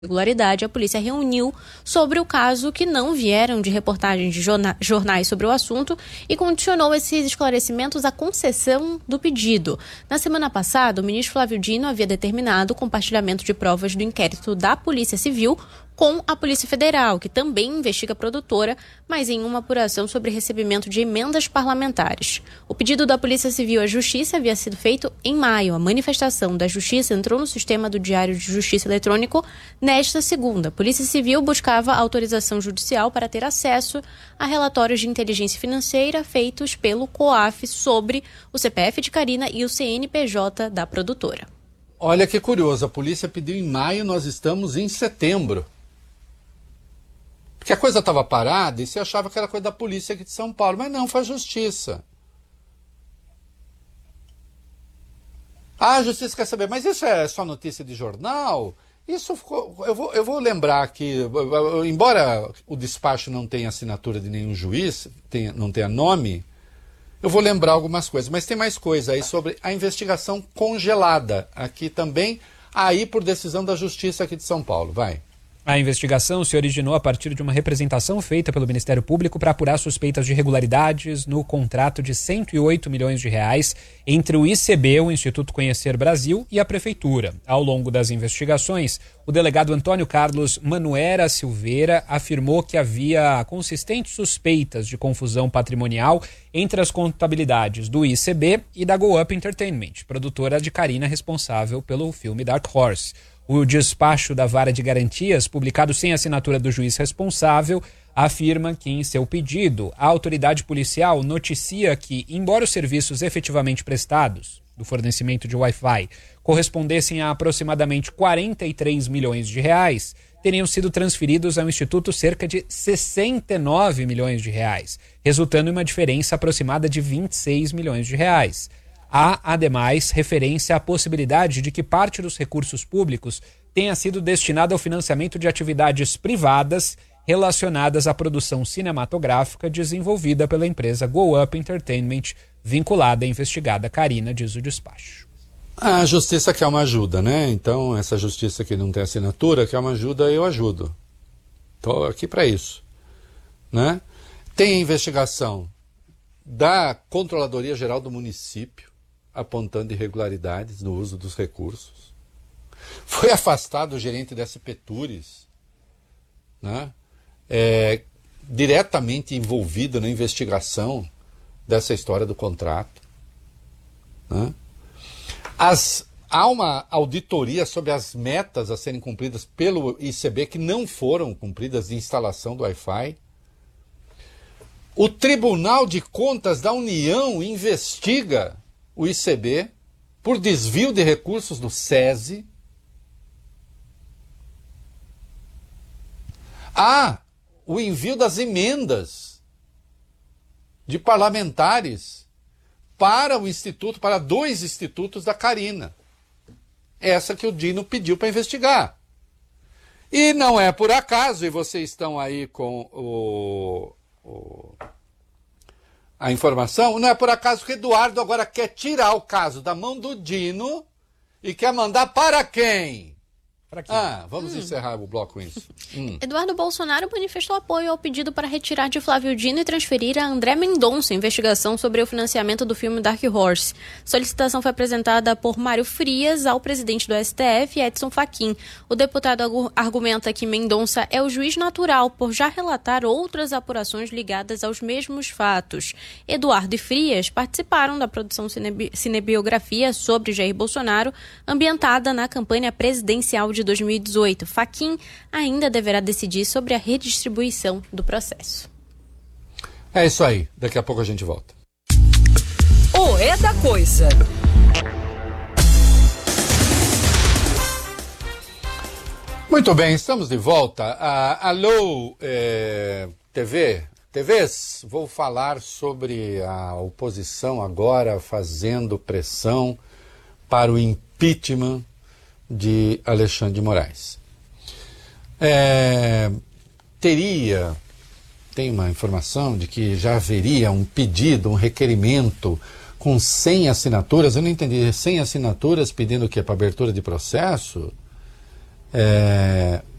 Regularidade, a polícia reuniu sobre o caso que não vieram de reportagens de jornais sobre o assunto e condicionou esses esclarecimentos à concessão do pedido. Na semana passada, o ministro Flávio Dino havia determinado o compartilhamento de provas do inquérito da Polícia Civil com a Polícia Federal, que também investiga a produtora, mas em uma apuração sobre recebimento de emendas parlamentares. O pedido da Polícia Civil à Justiça havia sido feito em maio. A manifestação da Justiça entrou no sistema do Diário de Justiça Eletrônico nesta segunda. A Polícia Civil buscava autorização judicial para ter acesso a relatórios de inteligência financeira feitos pelo COAF sobre o CPF de Carina e o CNPJ da produtora. Olha que curioso, a polícia pediu em maio, nós estamos em setembro. Porque a coisa estava parada e você achava que era coisa da polícia aqui de São Paulo. Mas não, foi a justiça. Ah, a justiça quer saber, mas isso é só notícia de jornal? Isso ficou, eu vou lembrar que, embora o despacho não tenha assinatura de nenhum juiz, não tenha nome, eu vou lembrar algumas coisas. Mas tem mais coisa aí sobre a investigação congelada aqui também, aí por decisão da justiça aqui de São Paulo. Vai. A investigação se originou a partir de uma representação feita pelo Ministério Público para apurar suspeitas de irregularidades no contrato de 108 milhões de reais entre o ICB, o Instituto Conhecer Brasil, e a Prefeitura. Ao longo das investigações, o delegado Antônio Carlos Manuera Silveira afirmou que havia consistentes suspeitas de confusão patrimonial entre as contabilidades do ICB e da Go Up Entertainment, produtora de Carina responsável pelo filme Dark Horse. O despacho da Vara de Garantias, publicado sem assinatura do juiz responsável, afirma que, em seu pedido, a autoridade policial noticia que, embora os serviços efetivamente prestados, do fornecimento de Wi-Fi, correspondessem a aproximadamente 43 milhões de reais, teriam sido transferidos ao Instituto cerca de 69 milhões de reais, resultando em uma diferença aproximada de 26 milhões de reais. Há, ademais, referência à possibilidade de que parte dos recursos públicos tenha sido destinada ao financiamento de atividades privadas relacionadas à produção cinematográfica desenvolvida pela empresa Go Up Entertainment, vinculada à investigada Carina, diz o despacho. A justiça quer uma ajuda, né? Então, essa justiça que não tem assinatura, quer uma ajuda, eu ajudo. Estou aqui para isso, né? Tem a investigação da Controladoria Geral do Município, apontando irregularidades no uso dos recursos. Foi afastado o gerente da SP Tours, né? Diretamente envolvido na investigação dessa história do contrato. Né? Há uma auditoria sobre as metas a serem cumpridas pelo ICB que não foram cumpridas de instalação do Wi-Fi. O Tribunal de Contas da União investiga o ICB por desvio de recursos do SESI. Há o envio das emendas de parlamentares para o instituto, para 2 institutos da Carina. Essa que o Dino pediu para investigar. E não é por acaso, e vocês estão aí com a informação, não é por acaso que Eduardo agora quer tirar o caso da mão do Dino e quer mandar para quem? Para quem? Vamos encerrar o bloco com isso. Eduardo Bolsonaro manifestou apoio ao pedido para retirar de Flávio Dino e transferir a André Mendonça a investigação sobre o financiamento do filme Dark Horse. A solicitação foi apresentada por Mário Frias ao presidente do STF, Edson Fachin. O deputado argumenta que Mendonça é o juiz natural por já relatar outras apurações ligadas aos mesmos fatos. Eduardo e Frias participaram da produção cinebiografia sobre Jair Bolsonaro, ambientada na campanha presidencial de 2018. Fachin ainda deverá decidir sobre a redistribuição do processo. É isso aí. Daqui a pouco a gente volta. O É da Coisa. Muito bem, estamos de volta. Alô, TVs, vou falar sobre a oposição agora fazendo pressão para o impeachment de Alexandre de Moraes. Tem uma informação de que já haveria um pedido, um requerimento com 100 assinaturas. Eu não entendi, 100 assinaturas pedindo o quê? Para abertura de processo?